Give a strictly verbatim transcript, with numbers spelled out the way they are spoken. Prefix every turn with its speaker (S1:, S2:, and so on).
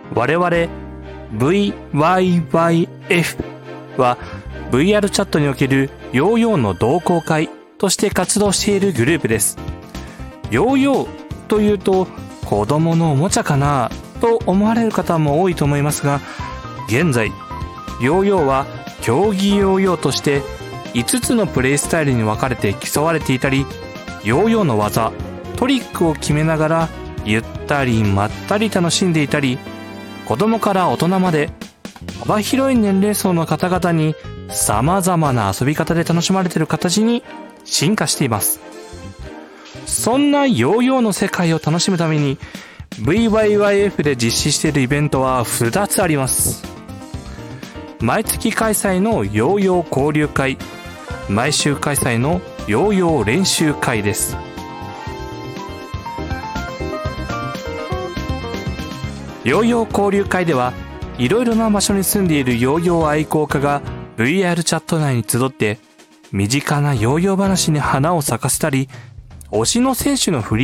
S1: 我々 ブイワイワイエフ は ブイアール チャットにおけるヨーヨーの同好会として活動しているグループです。ヨーヨーというと子供のおもちゃかなと思われる方も多いと思いますが、現在ヨーヨーは競技ヨーヨーとしていつつのプレイスタイルに分かれて競われていたり、ヨーヨーの技トリックを決めながらゆったりまったり楽しんでいたり、子供から大人まで幅広い年齢層の方々に様々な遊び方で楽しまれている形に進化しています。そんなヨーヨーの世界を楽しむために ブイワイワイエフ で実施しているイベントはふたつあります。毎月開催のヨーヨー交流会、毎週開催のヨーヨー練習会です。ヨーヨー交流会ではいろいろな場所に住んでいるヨーヨー愛好家が ブイアール チャット内に集って身近なヨーヨー話に花を咲かせたり、推しの選手のフリ